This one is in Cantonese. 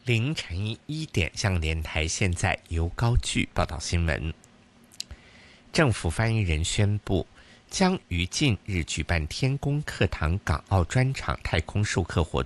凌晨1点，香港电台现在由高炬报道新闻。政府发言人宣布，将于近日举办天宫课堂港澳专场太空授课活